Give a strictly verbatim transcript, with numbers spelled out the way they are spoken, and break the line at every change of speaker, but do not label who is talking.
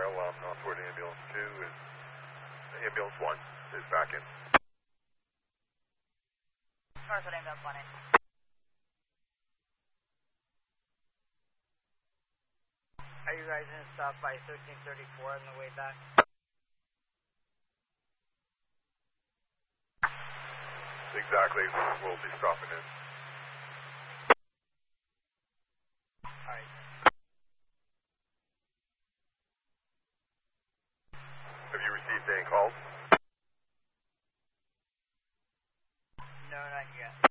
um, Northward Ambulance two is, Ambulance one is back in.
Northward Ambulance one in. Are you guys going to stop by thirteen thirty-four on the way back?
Exactly, we'll be stopping in.
Alright.
Have you received any calls?
No, not yet.